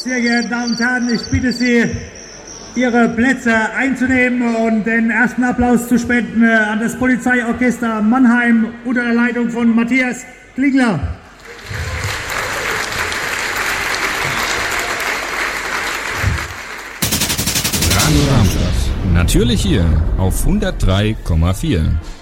Sehr geehrte Damen und Herren, ich bitte Sie, Ihre Plätze einzunehmen und den ersten Applaus zu spenden an das Polizeiorchester Mannheim unter der Leitung von Matthias Klingler. Radio Darmstadt. Natürlich hier auf 103,4.